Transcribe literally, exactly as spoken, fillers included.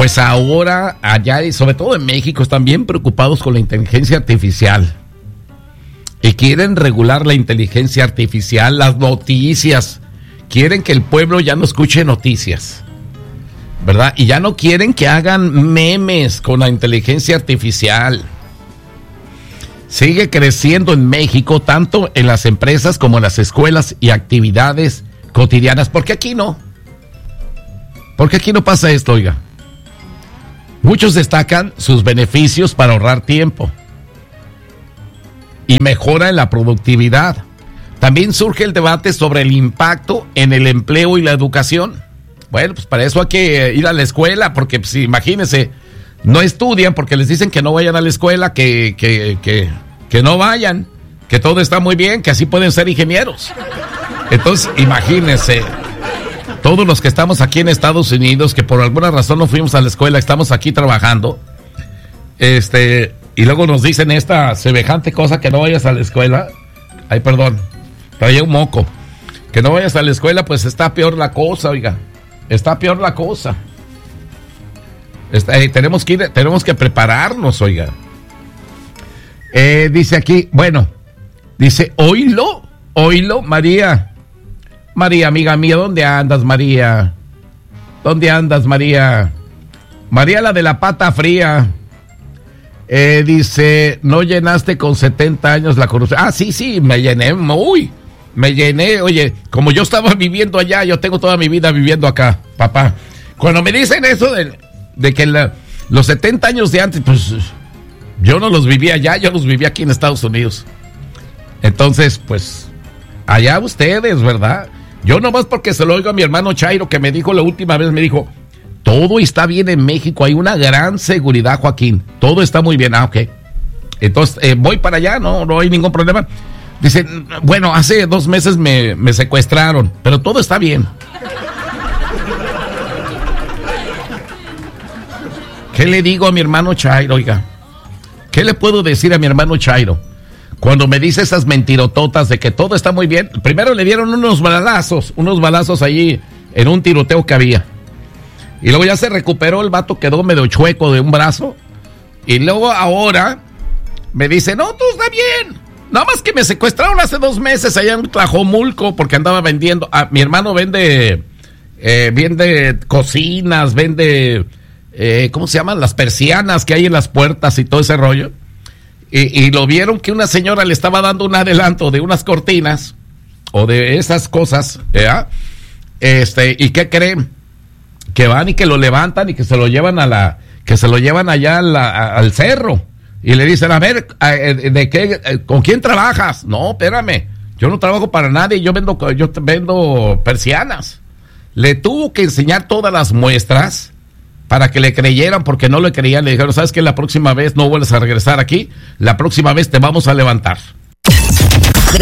Pues ahora, allá y sobre todo en México, están bien preocupados con la inteligencia artificial. Y quieren regular la inteligencia artificial, las noticias. Quieren que el pueblo ya no escuche noticias, ¿verdad? Y ya no quieren que hagan memes con la inteligencia artificial. Sigue creciendo en México, tanto en las empresas como en las escuelas y actividades cotidianas. ¿Por qué aquí no? ¿Por qué aquí no pasa esto, oiga? Muchos destacan sus beneficios para ahorrar tiempo y mejora en la productividad. También surge el debate sobre el impacto en el empleo y la educación. Bueno, pues para eso hay que ir a la escuela, porque pues, imagínense, no estudian porque les dicen que no vayan a la escuela, que, que, que, que no vayan, que todo está muy bien, que así pueden ser ingenieros. Entonces, imagínense, todos los que estamos aquí en Estados Unidos, que por alguna razón no fuimos a la escuela, estamos aquí trabajando, este, y luego nos dicen esta semejante cosa, que no vayas a la escuela. Ay, perdón, traía un moco. Que no vayas a la escuela, pues está peor la cosa, oiga. Está peor la cosa. Está, eh, tenemos que ir, tenemos que prepararnos, oiga. Eh, dice aquí, bueno, dice, oílo, oílo, María. María, amiga mía, ¿dónde andas, María? ¿Dónde andas, María? María, la de la pata fría. Eh, dice, ¿no llenaste con setenta años la corrupción? Ah, sí, sí, me llené, uy, me llené. Oye, como yo estaba viviendo allá, yo tengo toda mi vida viviendo acá, papá. Cuando me dicen eso de, de que la, los setenta años de antes, pues yo no los viví allá, yo los viví aquí en Estados Unidos. Entonces, pues, allá ustedes, ¿verdad? Yo nomás porque se lo oigo a mi hermano Chairo, que me dijo la última vez, me dijo, todo está bien en México, hay una gran seguridad, Joaquín, todo está muy bien. Ah, ok. Entonces, eh, voy para allá, no, no hay ningún problema. Dice, bueno, hace dos meses me, me secuestraron, pero todo está bien. ¿Qué le digo a mi hermano Chairo, oiga? ¿Qué le puedo decir a mi hermano Chairo? Cuando me dice esas mentirototas de que todo está muy bien. Primero le dieron unos balazos, unos balazos allí en un tiroteo que había. Y luego ya se recuperó, el vato quedó medio chueco de un brazo. Y luego ahora me dice, no, todo está bien. Nada más que me secuestraron hace dos meses allá en Tlajomulco porque andaba vendiendo. Ah, mi hermano vende, eh, vende cocinas, vende, eh, ¿cómo se llaman? Las persianas que hay en las puertas y todo ese rollo. Y, y lo vieron que una señora le estaba dando un adelanto de unas cortinas o de esas cosas, ¿ya? Este, ¿y qué creen? Que van y que lo levantan y que se lo llevan a la, que se lo llevan allá a la, a, al cerro. Y le dicen, a ver, ¿de qué, con quién trabajas? No, espérame, yo no trabajo para nadie, yo vendo, yo vendo persianas. Le tuvo que enseñar todas las muestras para que le creyeran, porque no le creían. Le dijeron, ¿sabes qué? La próxima vez no vuelves a regresar aquí, la próxima vez te vamos a levantar.